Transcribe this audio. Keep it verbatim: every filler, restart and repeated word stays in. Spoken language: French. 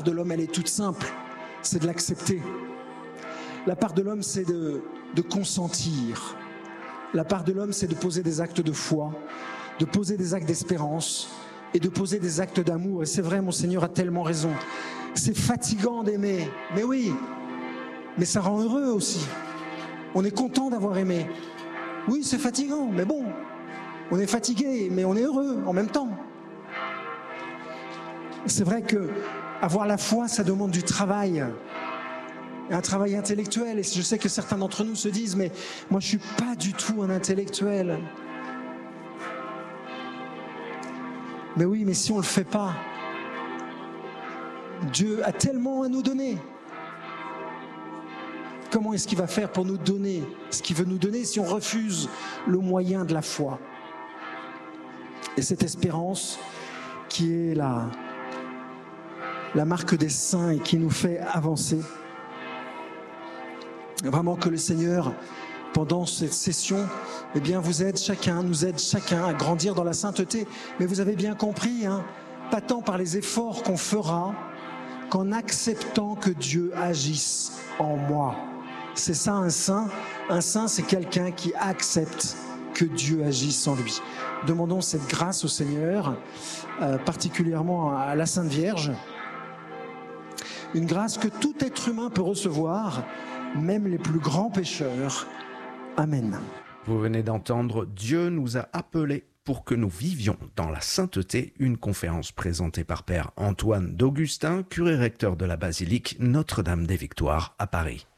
de l'homme, elle est toute simple, c'est de l'accepter. La part de l'homme, c'est de, de consentir. La part de l'homme, c'est de poser des actes de foi, de poser des actes d'espérance et de poser des actes d'amour. Et c'est vrai, mon Seigneur a tellement raison. C'est fatigant d'aimer, mais oui, mais ça rend heureux aussi. On est content d'avoir aimé. Oui, c'est fatigant, mais bon, on est fatigué, mais on est heureux en même temps. C'est vrai que avoir la foi, ça demande du travail, un travail intellectuel. Et je sais que certains d'entre nous se disent, mais moi je ne suis pas du tout un intellectuel. Mais oui, mais si on ne le fait pas, Dieu a tellement à nous donner. Comment est-ce qu'il va faire pour nous donner ce qu'il veut nous donner si on refuse le moyen de la foi? Et cette espérance qui est la, la marque des saints et qui nous fait avancer. Vraiment que le Seigneur, pendant cette session, eh bien, vous aide chacun, nous aide chacun à grandir dans la sainteté. Mais vous avez bien compris, hein, pas tant par les efforts qu'on fera qu'en acceptant que Dieu agisse en moi. C'est ça un saint. Un saint, c'est quelqu'un qui accepte que Dieu agisse en lui. Demandons cette grâce au Seigneur, euh, particulièrement à la Sainte Vierge. Une grâce que tout être humain peut recevoir, même les plus grands pécheurs. Amen. Vous venez d'entendre « Dieu nous a appelés pour que nous vivions dans la sainteté », une conférence présentée par Père Antoine d'Augustin, curé recteur de la basilique Notre-Dame des Victoires à Paris.